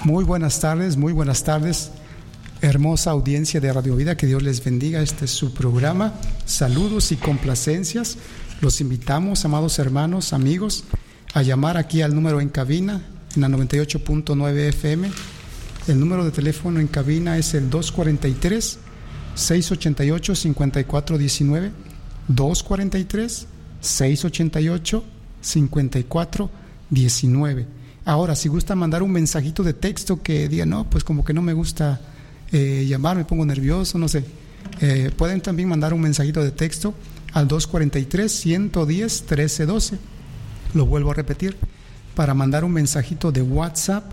Muy buenas tardes, hermosa audiencia de Radio Vida, que Dios les bendiga. Este es su programa, saludos y complacencias. Los invitamos, amados hermanos, amigos, a llamar aquí al número en cabina, en la 98.9 FM. El número de teléfono en cabina es el 243-688-5419, 243-688-5419. Ahora, si gusta mandar un mensajito de texto que diga, no, pues como que no me gusta llamar, me pongo nervioso, no sé. Pueden también mandar un mensajito de texto al 243-110-1312. Lo vuelvo a repetir, para mandar un mensajito de WhatsApp,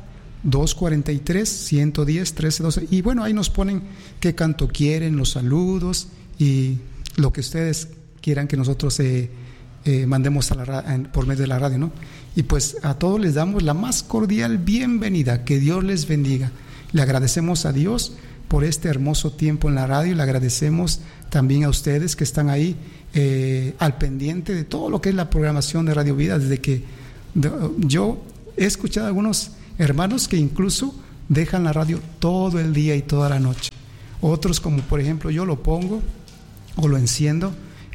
243-110-1312. Y bueno, ahí nos ponen qué canto quieren, los saludos y lo que ustedes quieran que nosotros mandemos por medio de la radio, ¿no? Y pues a todos les damos la más cordial bienvenida. Que Dios les bendiga. Le agradecemos a Dios por este hermoso tiempo en la radio. Le agradecemos también a ustedes que están ahí al pendiente de todo lo que es la programación de Radio Vida. Desde que yo he escuchado a algunos hermanos que incluso dejan la radio todo el día y toda la noche. Otros, como por ejemplo yo, lo pongo o lo enciendo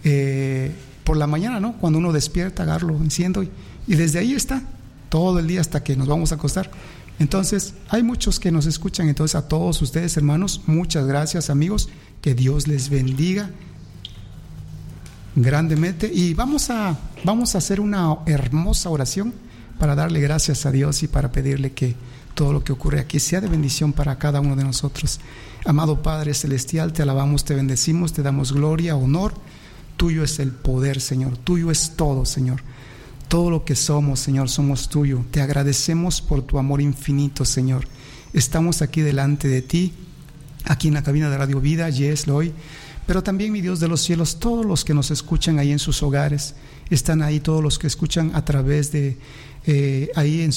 por la mañana, ¿no? Cuando uno despierta, agarro, lo enciendo y desde ahí está todo el día hasta que nos vamos a acostar. Entonces, hay muchos que nos escuchan. Entonces, a todos ustedes, hermanos, muchas gracias, amigos. Que Dios les bendiga grandemente. Y vamos a hacer una hermosa oración para darle gracias a Dios y para pedirle que todo lo que ocurre aquí sea de bendición para cada uno de nosotros. Amado Padre Celestial, te alabamos, te bendecimos, te damos gloria, honor. Tuyo es el poder, Señor. Tuyo es todo, Señor. Todo lo que somos, Señor, somos tuyo. Te agradecemos por tu amor infinito, Señor. Estamos aquí delante de ti, aquí en la cabina de Radio Vida, Yes, Loy. Pero también, mi Dios de los cielos, todos los que nos escuchan ahí en sus hogares, están ahí todos los que escuchan a través de, ahí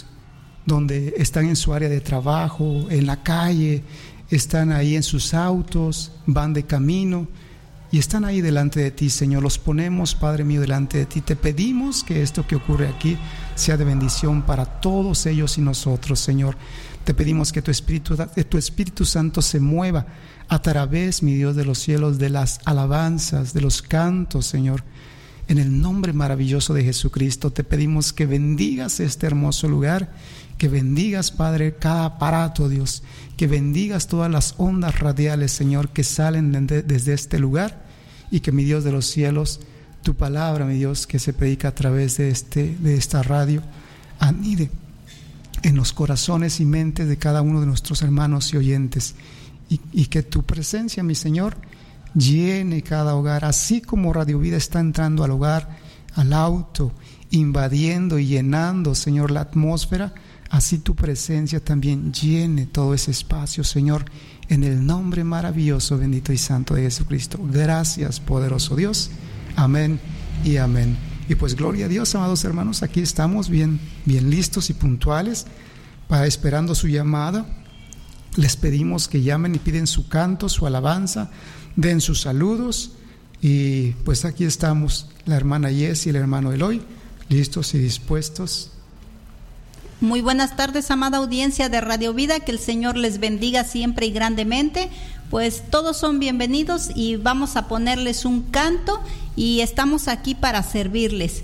donde están en su área de trabajo, en la calle, están ahí en sus autos, van de camino. Y están ahí delante de ti, Señor. Los ponemos, Padre mío, delante de ti. Te pedimos que esto que ocurre aquí sea de bendición para todos ellos y nosotros, Señor. Te pedimos que tu Espíritu Santo se mueva a través, mi Dios de los cielos, de las alabanzas, de los cantos, Señor. En el nombre maravilloso de Jesucristo, te pedimos que bendigas este hermoso lugar, que bendigas, Padre, cada aparato, Dios, que bendigas todas las ondas radiales, Señor, que salen desde este lugar, y que, mi Dios de los cielos, tu palabra, mi Dios, que se predica a través de esta radio, anide en los corazones y mentes de cada uno de nuestros hermanos y oyentes, y que tu presencia, mi Señor, llene cada hogar, así como Radio Vida está entrando al hogar, al auto, invadiendo y llenando, Señor, la atmósfera. Así tu presencia también llene todo ese espacio, Señor, en el nombre maravilloso, bendito y santo de Jesucristo. Gracias, poderoso Dios. Amén y amén. Y pues gloria a Dios, amados hermanos, aquí estamos bien listos y puntuales para esperando su llamada. Les pedimos que llamen y piden su canto, su alabanza, den sus saludos. Y pues aquí estamos, la hermana Yes y el hermano Eloy, listos y dispuestos. Muy buenas tardes, amada audiencia de Radio Vida, que el Señor les bendiga siempre y grandemente. Pues todos son bienvenidos y vamos a ponerles un canto y estamos aquí para servirles.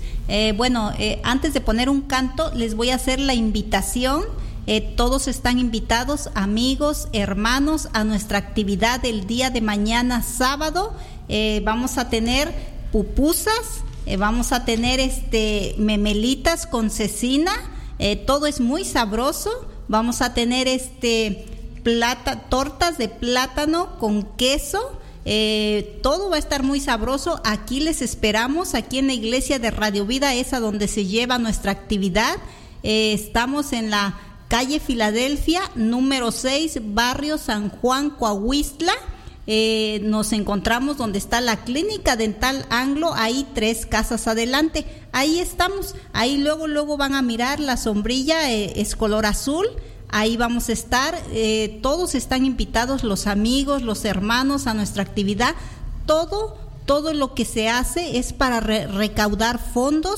Antes de poner un canto, les voy a hacer la invitación. Todos están invitados, amigos, hermanos, a nuestra actividad del día de mañana, sábado. Vamos a tener pupusas, vamos a tener memelitas con cecina. Todo es muy sabroso. Vamos a tener tortas de plátano con queso. Todo va a estar muy sabroso. Aquí les esperamos, aquí en la iglesia de Radio Vida, es a donde se lleva nuestra actividad. Estamos en la calle Filadelfia, número 6, barrio San Juan, Coahuistla. Nos encontramos donde está la clínica dental Anglo, ahí 3 casas adelante. Ahí estamos, ahí luego van a mirar la sombrilla, es color azul. Ahí vamos a estar, todos están invitados, los amigos, los hermanos, a nuestra actividad. Todo lo que se hace es para recaudar fondos.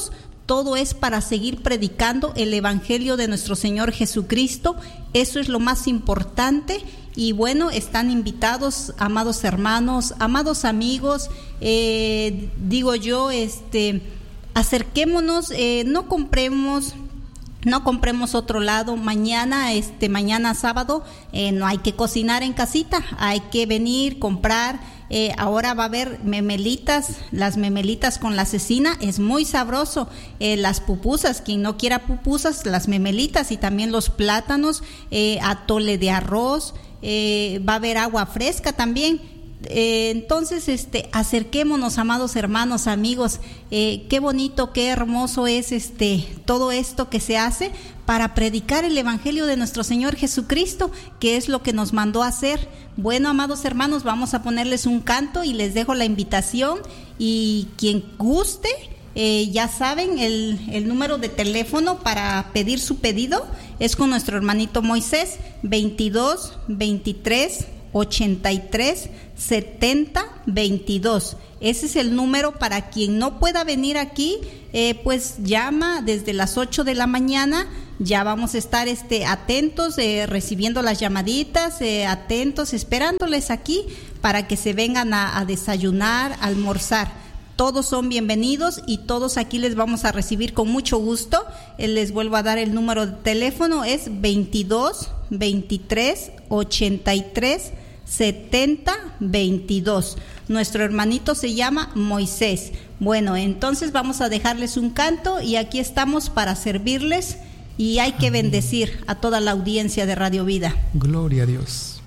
todo es para seguir predicando el Evangelio de nuestro Señor Jesucristo. Eso es lo más importante. Y bueno, están invitados, amados hermanos, amados amigos, digo yo, acerquémonos, no compremos otro lado. Mañana sábado, no hay que cocinar en casita, hay que venir, comprar. Ahora va a haber memelitas, las memelitas con la cecina, es muy sabroso. Las pupusas, quien no quiera pupusas, las memelitas, y también los plátanos, atole de arroz, va a haber agua fresca también. Entonces, acerquémonos, amados hermanos, amigos, qué bonito, qué hermoso es todo esto que se hace para predicar el Evangelio de nuestro Señor Jesucristo, que es lo que nos mandó a hacer. Bueno, amados hermanos, vamos a ponerles un canto y les dejo la invitación, y quien guste, ya saben, el número de teléfono para pedir su pedido es con nuestro hermanito Moisés, 22 23 83 70 22. Ese es el número para quien no pueda venir aquí, pues llama desde las 8 de la mañana. Ya vamos a estar atentos, recibiendo las llamaditas, atentos, esperándoles aquí para que se vengan a desayunar, a almorzar. Todos son bienvenidos y todos aquí les vamos a recibir con mucho gusto. Les vuelvo a dar el número de teléfono, es 22 23 83 70 22. Nuestro hermanito se llama Moisés. Bueno, entonces vamos a dejarles un canto y aquí estamos para servirles, y hay que bendecir a toda la audiencia de Radio Vida. Gloria a Dios.